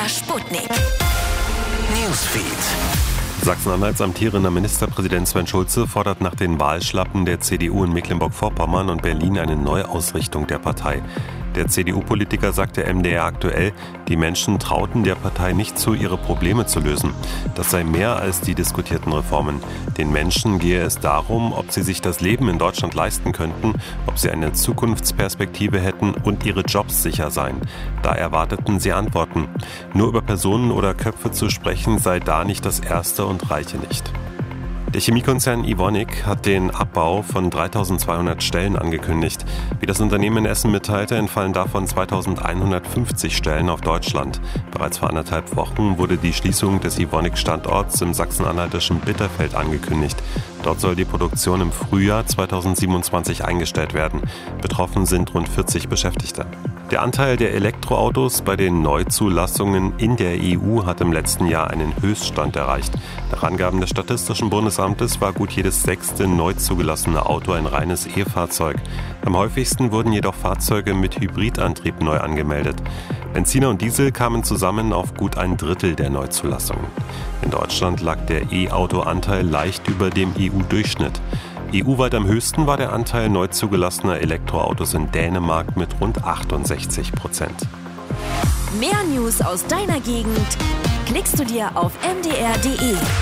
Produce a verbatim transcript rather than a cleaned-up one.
Sputnik. Newsfeed. Sachsen-Anhalts amtierender Ministerpräsident Sven Schulze fordert nach den Wahlschlappen der C D U in Mecklenburg-Vorpommern und Berlin eine Neuausrichtung der Partei. Der C D U-Politiker sagte M D R aktuell, die Menschen trauten der Partei nicht zu, ihre Probleme zu lösen. Das sei mehr als die diskutierten Reformen. Den Menschen gehe es darum, ob sie sich das Leben in Deutschland leisten könnten, ob sie eine Zukunftsperspektive hätten und ihre Jobs sicher seien. Da erwarteten sie Antworten. Nur über Personen oder Köpfe zu sprechen, sei da nicht das Erste und reiche nicht. Der Chemiekonzern Evonik hat den Abbau von dreitausendzweihundert Stellen angekündigt. Wie das Unternehmen in Essen mitteilte, entfallen davon zweitausendeinhundertfünfzig Stellen auf Deutschland. Bereits vor anderthalb Wochen wurde die Schließung des Evonik-Standorts im sachsen-anhaltischen Bitterfeld angekündigt. Dort soll die Produktion im Frühjahr zweitausendsiebenundzwanzig eingestellt werden. Betroffen sind rund vierzig Beschäftigte. Der Anteil der Elektroautos bei den Neuzulassungen in der E U hat im letzten Jahr einen Höchststand erreicht. Nach Angaben des Statistischen Bundesamtes war gut jedes sechste neu zugelassene Auto ein reines E-Fahrzeug. Am häufigsten wurden jedoch Fahrzeuge mit Hybridantrieb neu angemeldet. Benziner und Diesel kamen zusammen auf gut ein Drittel der Neuzulassungen. In Deutschland lag der E-Auto-Anteil leicht über dem E U-Durchschnitt. E U-weit am höchsten war der Anteil neu zugelassener Elektroautos in Dänemark mit rund achtundsechzig Prozent. Mehr News aus deiner Gegend klickst du dir auf m d r punkt d e.